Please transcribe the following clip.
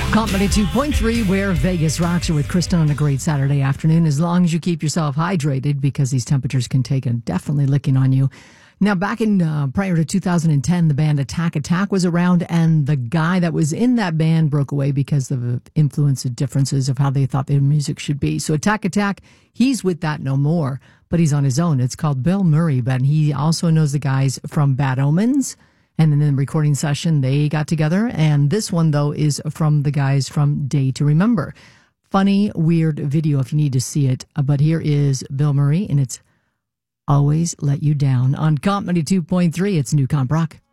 Company 2.3, where Vegas rocks you with Kristen on a great Saturday afternoon, as long as you keep yourself hydrated, because these temperatures can take a definitely licking on you. Now, back in prior to 2010, the band Attack Attack was around, and the guy that was in that band broke away because of influence and differences of how they thought their music should be. So Attack Attack, he's with that no more, but he's on his own. It's called Bill Murray, but he also knows the guys from Bad Omens. And then in the recording session, they got together. And this one, though, is from the guys from Day to Remember. Funny, weird video if you need to see it. But here is Bill Murray, and it's Always Let You Down on Company 2.3. It's New Comp Rock.